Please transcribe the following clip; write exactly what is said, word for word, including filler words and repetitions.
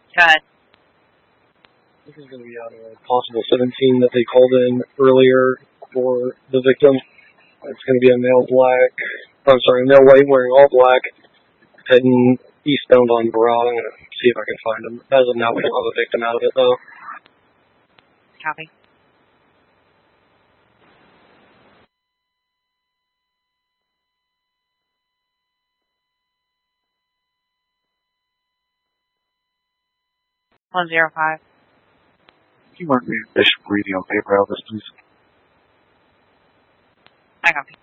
Go ahead. This is going to be out of possible seventeen that they called in earlier for the victim. It's going to be a male black, I'm sorry, a male white wearing all black, heading eastbound on Bra. I'm going to see if I can find him. As of now, we don't have a victim out of it, though. Copy. one zero five. Can you mark me Bishop reading on paper out of this, please? I copy.